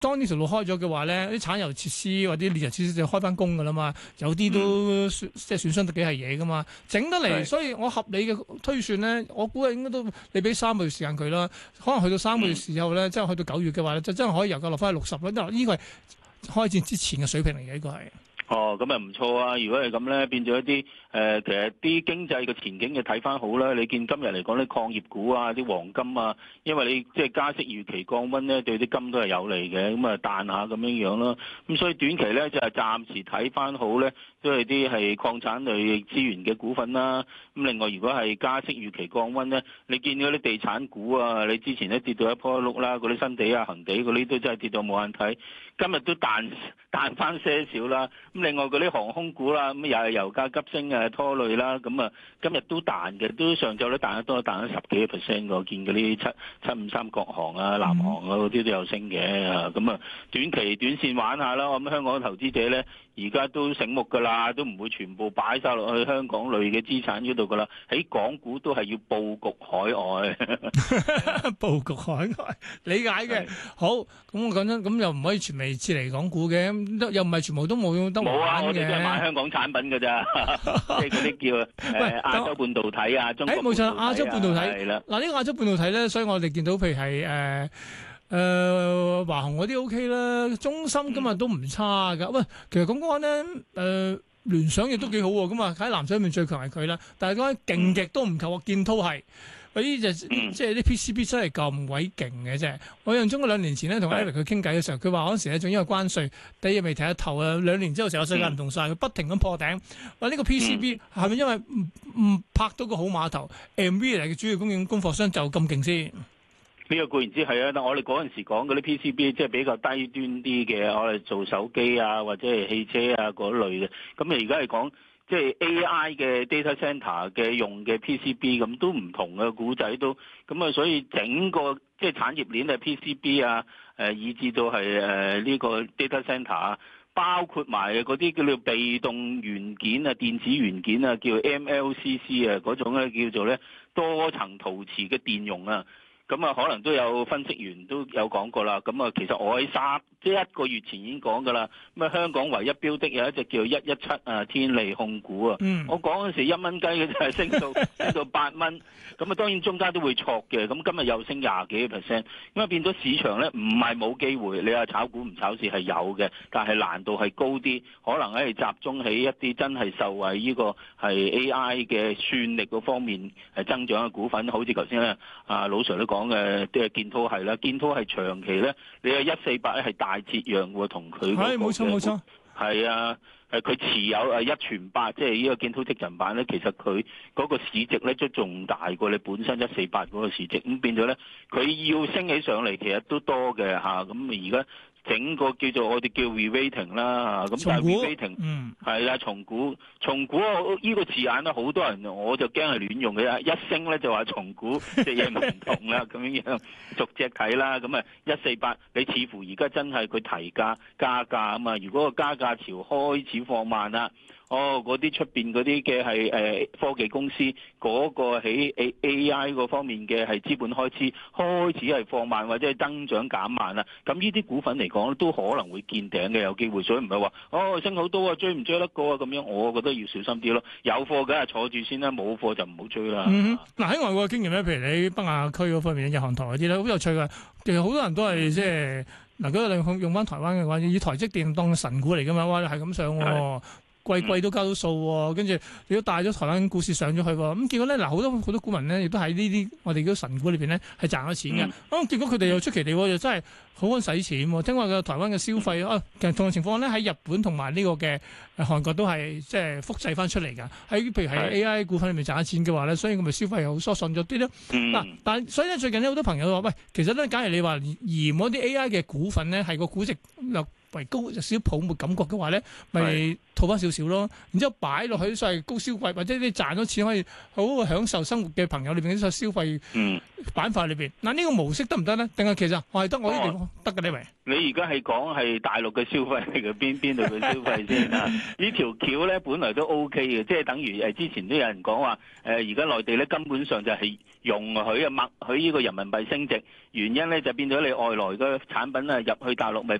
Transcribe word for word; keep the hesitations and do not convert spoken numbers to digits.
當呢條路開咗嘅話咧，啲產油設施或者煉油設施就開翻工噶啦嘛，有啲都損、嗯、即係損傷得幾係嘢噶嘛，整得嚟，所以我合理嘅推算咧，我估計應該都你俾三個月時間佢啦，可能去到三個月時候咧，即係、嗯、去到九月嘅話咧，就真係可以油價落翻去六十啦。嗱，呢個係開戰之前嘅水平嚟嘅，呢個係。 哦，咁啊唔錯啊！如果係咁咧，變咗一啲誒、呃，其實啲經濟嘅前景嘅睇翻好啦。你見今日嚟講啲礦業股啊、啲黃金啊，因為你即係加息預期降溫咧，對啲金都係有利嘅，咁啊彈下咁樣樣咯。咁所以短期咧就係、是、暫時睇翻好咧，都係啲係礦產類資源嘅股份啦。咁另外如果係加息預期降溫咧，你見到啲地產股啊，你之前咧跌到一坡一碌啦，嗰啲新地啊、恒地嗰啲都真係跌到冇眼睇。今日都彈彈翻些少啦。咁另外嗰啲航空股啦，咁又係油價急升啊拖累啦。咁啊今日都彈嘅，都上晝咧彈得多，彈咗十幾個 percent。我見嗰啲七七五三國航啊、南航啊嗰啲都有升嘅。咁啊短期短線玩下啦。咁香港嘅投資者咧，而家都醒目㗎啦，都唔會全部擺晒落去香港類嘅資產嗰度㗎啦。喺港股都係要佈局海外， 佈局海外理解嘅。好，咁我講真，咁又唔可以全面撤離港股嘅，又唔係全部都冇得玩嘅。冇啊， 我哋都係買香港產品㗎咋，即係嗰啲叫誒亞洲半導體啊，中國半導體啊。誒冇錯，亞洲半導體係啦。嗱呢個亞洲半導體咧，所以我哋見到譬如係誒。誒、呃、華虹嗰啲 O K 啦，中芯今日都唔差㗎。喂，其實咁講咧，誒、呃、聯想亦都幾好喎。咁啊喺藍籌裏面最強係佢啦，但係講勁極都唔夠啊。建滔係嗰啲就即係啲 P C B 真係咁鬼勁嘅啫。我印象中嗰兩年前咧同 Eric 佢傾偈嘅時候，佢話嗰陣時咧仲因為關稅，第二未睇得透啊。兩年之後成個世界唔同晒，佢不停咁破頂。話呢個 P C B 係咪因為唔唔拍到個好碼頭 ？M V 嚟嘅主要供應供貨商就咁勁先？呢個固然之係啊，但我哋嗰陣時講嗰啲 P C B 即係比較低端啲嘅，我哋做手機啊或者係汽車啊嗰類嘅。咁你而家係講即係 A I 嘅 data center 嘅用嘅 P C B，咁都唔同嘅故仔都。咁啊，所以整個即係產業鏈嘅 P C B 啊，誒以至到係誒呢個 data center 啊，包括埋嗰啲叫做被動元件啊、電子元件啊，叫 M L C C 啊嗰種咧叫做咧多層陶瓷嘅電容啊。咁啊，可能都有分析員都有講過啦。咁啊，其實我喺三即係一個月前已經講㗎啦。咁啊，香港唯一標的有一隻叫一一七啊，天利控股啊。嗯。我講嗰陣時一蚊雞嘅就係升到升到八蚊。咁啊，當然中間都會錯嘅。咁今日又升廿幾個 percent。咁啊，變咗市場咧唔係冇機會。你話炒股唔炒市係有嘅，但係難度係高啲。可能係集中喺一啲真係受惠呢個係 A I 嘅算力嗰方面係增長嘅股份，好似頭先咧啊老 Sir 都講。講嘅即係建滔係啦，建滔係長期咧，你係一四八咧係大折讓喎，同佢係冇錯冇錯，係啊，誒佢持有誒一傳八，即係呢個建滔積層板咧，其實佢嗰個市值咧都仲大過你本身一四八嗰個市值，咁變咗咧，佢要升起上嚟，其實都多嘅嚇，咁而家。整個叫做我哋叫 re-rating 啦，咁但係 re-rating 係啦，重估重估呢個字眼咧，好多人我就驚係亂用嘅，一升咧就話重估，隻嘢唔同啦，咁樣樣逐隻睇啦，咁啊一四八，你似乎而家真係佢提價加價啊嘛，如果個加價潮開始放慢啦。哦，嗰啲出邊嗰啲嘅係誒科技公司嗰、嗰個喺 A A I 嗰方面嘅係資本開支開始係放慢或者係增長減慢啦，咁呢啲股份嚟講都可能會見頂嘅有機會，所以唔係話哦升好多啊追唔追得過啊咁樣，我覺得要小心啲咯。有貨梗係坐住先啦，冇貨就唔好追啦。嗱喺、嗯啊、外國嘅經驗咧，譬如你北亞區嗰方面日韓台嗰啲咧，好有趣㗎。其實好多人都係即係嗱，如果你用用翻台灣嘅話，以台積電當神股嚟㗎嘛，哇係咁上喎。季季都交到數喎，跟住亦都帶咗台灣股市上咗去喎，咁結果咧嗱好多好多股民咧亦都喺呢啲我哋嗰啲神股裏邊咧係賺咗錢嘅，咁、嗯、結果佢哋又出奇地又真係好揾使錢喎，聽話嘅台灣嘅消費啊，其實同樣情況咧喺日本同埋呢個嘅韓國都係即係複製翻出嚟㗎，喺譬如喺 A I 股份裏面賺咗錢嘅話咧，所以佢咪消費又好疏順咗啲咯。嗱、嗯，但係所以咧最近咧好多朋友話喂，其實咧假如你話嫌嗰啲 A I 嘅股份咧係個估值略為高有少少泡沫感覺嘅話咧，咪套翻少少咯。然之後擺落去所謂高消費或者你賺咗錢可以好好享受生活嘅朋友裏邊啲消費板塊裏邊，嗱、嗯、呢個模式得唔得咧？定係其實我係得我呢地方得嘅呢位？你而家係講係大陸嘅消費嚟嘅，邊邊度嘅消費先啊？呢條橋咧本來都 O K 嘅，即係等於誒之前都有人講話誒，而家內地咧根本上就係容許啊默許呢個人民幣升值，原因咧就變咗你外來嘅產品啊入去大陸咪